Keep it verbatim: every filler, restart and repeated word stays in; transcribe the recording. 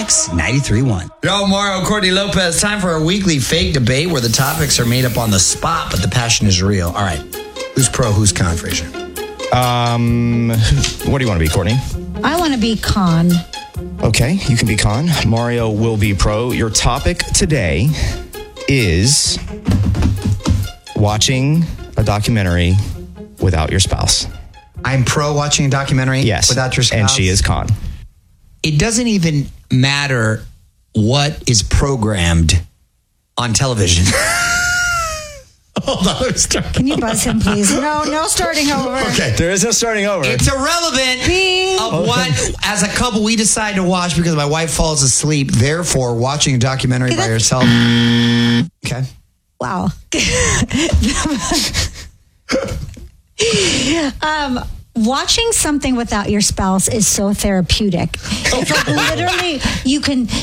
Mix ninety-three point one. Yo, Mario, Courtney Lopez. Time for a weekly fake debate where the topics are made up on the spot, but the passion is real. All right. Who's pro, who's con, Frazier? Um, what do you want to be, Courtney? I want to be con. Okay, you can be con. Mario will be pro. Your topic today is watching a documentary without your spouse. I'm pro watching a documentary yes, without your spouse. And she is con. It doesn't even matter what is programmed on television. Hold on, let me start. Can you buzz him, please? No, no starting over. Okay, there is no starting over. It's irrelevant Beep. of what, as a couple, we decide to watch because my wife falls asleep. Therefore, watching a documentary by yourself. Okay. Wow. um, watching something without your spouse is so therapeutic. It's like literally you can